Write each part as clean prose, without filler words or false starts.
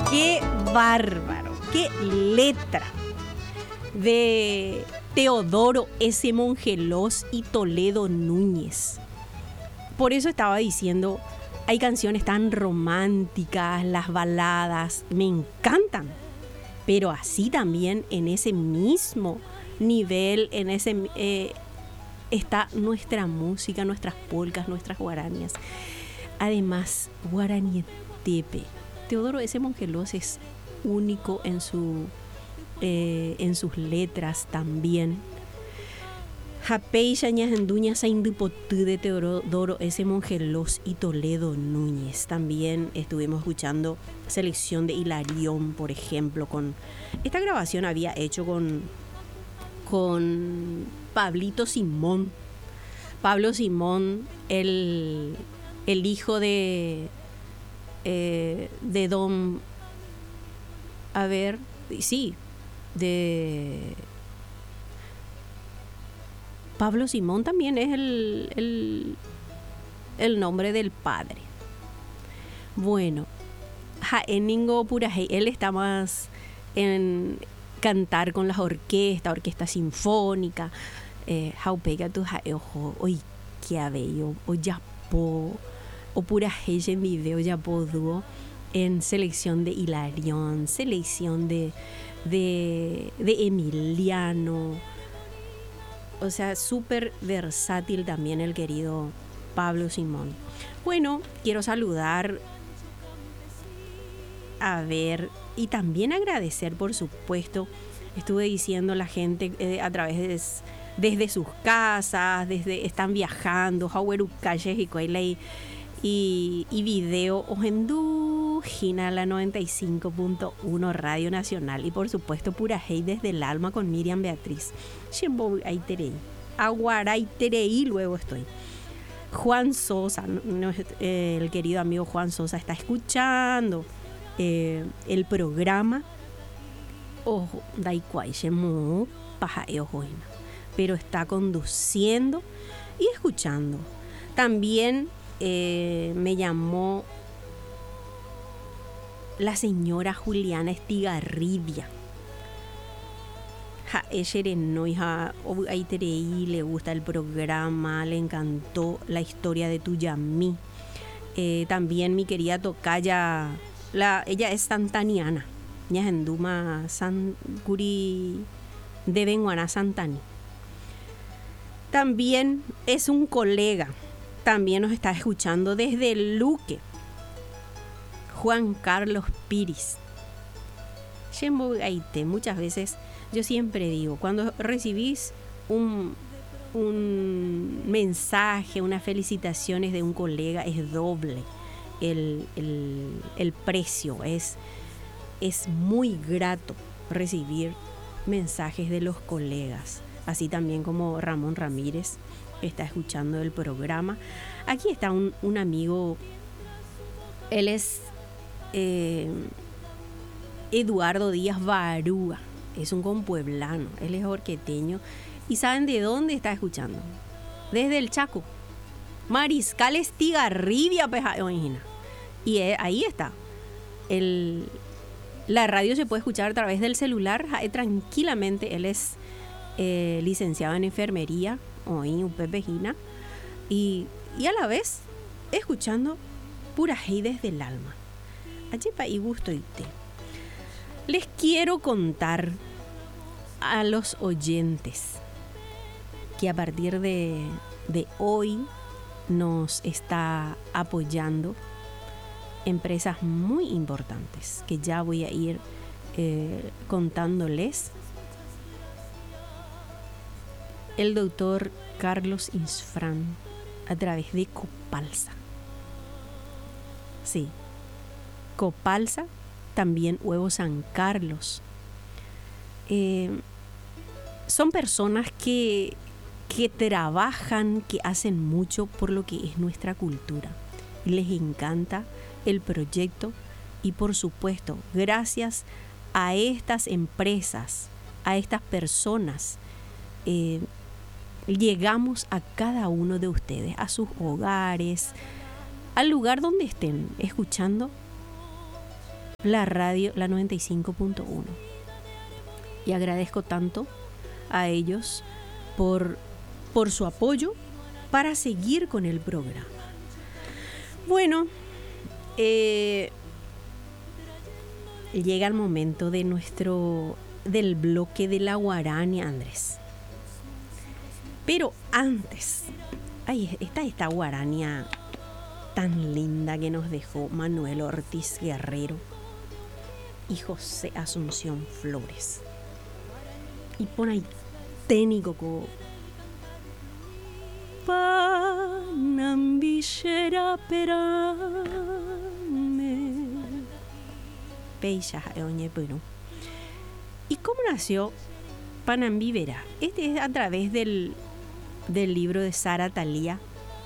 ¡Qué bárbaro! ¡Qué letra! De Teodoro S. Mongelos y Toledo Núñez. Por eso estaba diciendo, hay canciones tan románticas, las baladas, me encantan. Pero así también en ese mismo nivel, está nuestra música, nuestras polcas, nuestras guaranías. Además, Guaranietepe. Teodoro S. Mongelos es único en sus letras también. Japeixa ñajenduña saindupotú de Teodoro S. Mongelos y Toledo Núñez. También estuvimos escuchando selección de Hilarión, por ejemplo. Esta grabación había hecho con Pablito Simón. Pablo Simón, el hijo de Don... A ver, sí, de... Pablo Simón también es el nombre del padre. Bueno, Jaeningo Purajey, él está más en cantar con las orquesta sinfónica. Jaupega tu jaeojo, hoy qué abello, o yapo, o Purajey en video, yapo dúo, en selección de Hilarión, selección de Emiliano. O sea, súper versátil también el querido Pablo Simón. Bueno, quiero saludar, a ver, y también agradecer, por supuesto. Estuve diciendo la gente a través desde sus casas, están viajando, Haueru Calles y Coiley y video Ojendú, Gina la 95.1 Radio Nacional y por supuesto Purajey desde el alma con Miriam Beatriz. Aguaraiterei luego estoy. Juan Sosa, el querido amigo Juan Sosa está escuchando el programa. Ojo, pero está conduciendo y escuchando. También me llamó la señora Juliana Estigarribia. Le gusta el programa, le encantó la historia de Tuyamí. También mi querida tocaya, ella es santaniana, ñajenduma Sancuri de Benguaná Santani. También es un colega, también nos está escuchando desde Luque, Juan Carlos Piris. Muchas veces yo siempre digo, cuando recibís un mensaje, unas felicitaciones de un colega, es doble el precio. Es muy grato recibir mensajes de los colegas, así también como Ramón Ramírez está escuchando el programa. Aquí está un amigo, él es Eduardo Díaz Barúa, es un compueblano, él es orqueteño. ¿Y saben de dónde está escuchando? Desde el Chaco, Mariscal Estigarribia, y ahí está. La radio se puede escuchar a través del celular tranquilamente. Él es licenciado en enfermería hoy Pepejina y a la vez escuchando Purajey desde el alma. Achepa y gusto y té. Les quiero contar a los oyentes que a partir de hoy nos está apoyando empresas muy importantes que ya voy a ir contándoles. El doctor Carlos Insfrán a través de Copalsa. Sí, Copalsa, también Huevo San Carlos. Son personas que trabajan, que hacen mucho por lo que es nuestra cultura. Les encanta el proyecto y por supuesto, gracias a estas empresas, a estas personas, llegamos a cada uno de ustedes, a sus hogares, al lugar donde estén escuchando la radio, la 95.1. Y agradezco tanto a ellos por su apoyo para seguir con el programa. Bueno, llega el momento del bloque de la guarania, Andrés. Pero antes, está esta guarania tan linda que nos dejó Manuel Ortiz Guerrero y José Asunción Flores. Y pon ahí técnico como Panambillera perame Peixa eoñe pero. ¿Y cómo nació Panambivera? Este es a través del libro de Sara Talía.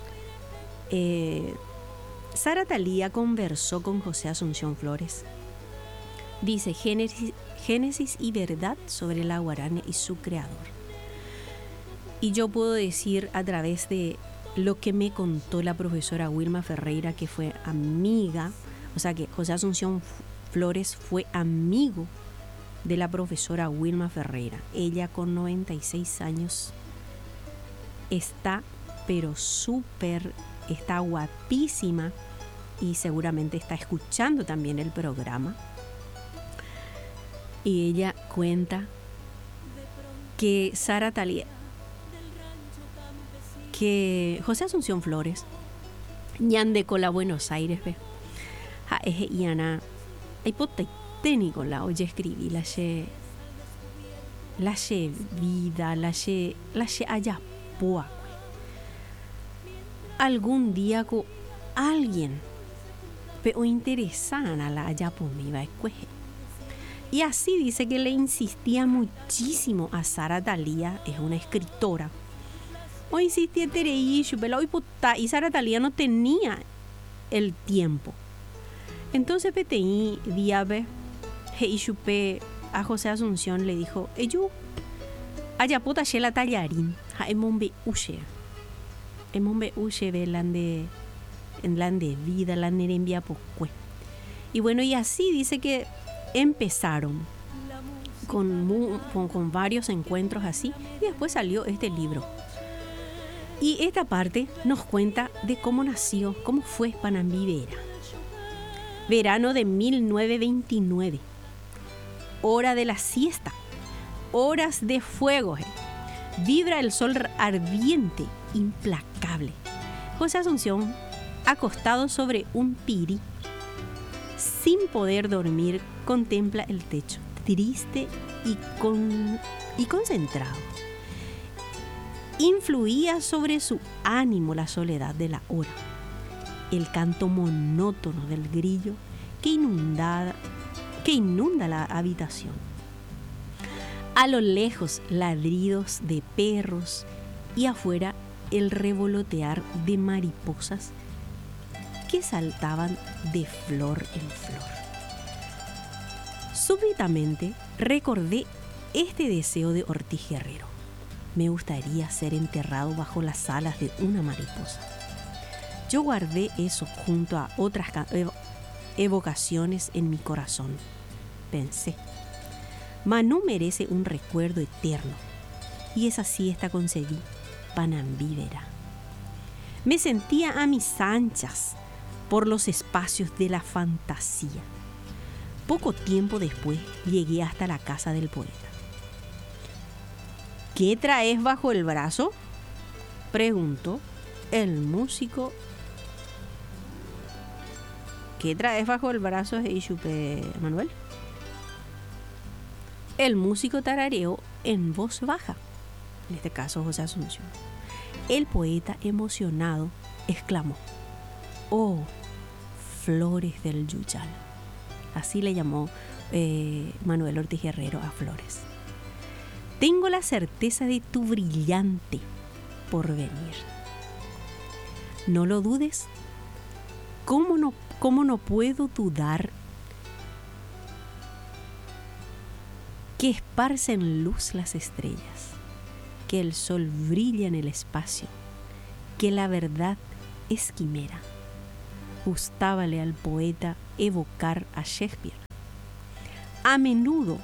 Sara Talía conversó con José Asunción Flores. Dice Génesis y verdad sobre la guarania y su creador. Y yo puedo decir a través de lo que me contó la profesora Wilma Ferreira, que fue amiga, o sea que José Asunción Flores fue amigo de la profesora Wilma Ferreira. Ella con 96 años está, pero está guapísima y seguramente está escuchando también el programa. Y ella cuenta que Sara Talía, que José Asunción Flores, ñande con la Buenos Aires, ve, ja eje iana, hay pote técnico la oye escribí, la she vida, la she allá poa. Algún día con alguien, pero interesana la allá por mi va escueje. Y así dice que le insistía muchísimo a Sara Talía, es una escritora. O insistía y Sara Talía no tenía el tiempo. Entonces PTI diabe Heishupe a José Asunción le dijo, "Eyu allá puta la tallarín, ha emombe ushe velande en lande vida la nerembia pocue." Y bueno, y así dice que empezaron con varios encuentros así y después salió este libro. Y esta parte nos cuenta de cómo nació, cómo fue Panambivera. Verano de 1929. Hora de la siesta. Horas de fuego. Vibra el sol ardiente, implacable. José Asunción, acostado sobre un piri, sin poder dormir, contempla el techo, triste y concentrado. Influía sobre su ánimo la soledad de la hora, el canto monótono del grillo que inunda la habitación. A lo lejos, ladridos de perros y afuera el revolotear de mariposas que saltaban de flor en flor. Súbitamente recordé este deseo de Ortiz Guerrero. Me gustaría ser enterrado bajo las alas de una mariposa. Yo guardé eso junto a otras evocaciones en mi corazón. Pensé, Manu merece un recuerdo eterno. Y esa siesta concebí, Panambivera. Me sentía a mis anchas por los espacios de la fantasía. Poco tiempo después llegué hasta la casa del poeta. ¿Qué traes bajo el brazo?, preguntó el músico. ¿Qué traes bajo el brazo, Heishupe Manuel? El músico tarareó en voz baja, en este caso José Asunción. El poeta, emocionado, exclamó: "Oh, flores del Yuyal". Así le llamó Manuel Ortiz Guerrero a Flores. Tengo la certeza de tu brillante porvenir. No lo dudes. ¿Cómo no puedo dudar que esparcen luz las estrellas, que el sol brilla en el espacio, que la verdad es quimera? Gustábale al poeta evocar a Shakespeare, a menudo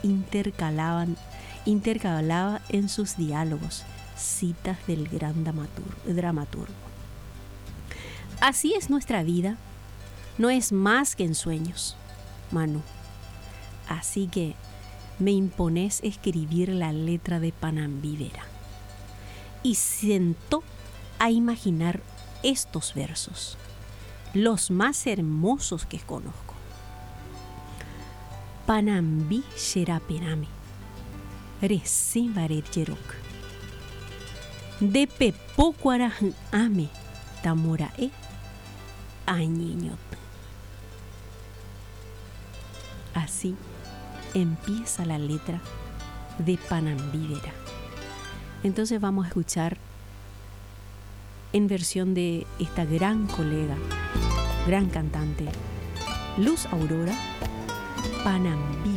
intercalaba en sus diálogos citas del gran dramaturgo. Así es nuestra vida, no es más que en sueños, Manu. Así que me impones escribir la letra de Panambí-Vera. Y sentó a imaginar estos versos, los más hermosos que conozco. Panambí Xeraperame, recién varer yerok. De pepo ame, tamorae, añeñot. Así empieza la letra de Panambí-Vera. Entonces vamos a escuchar en versión de esta gran colega, gran cantante, Luz Aurora, Panambí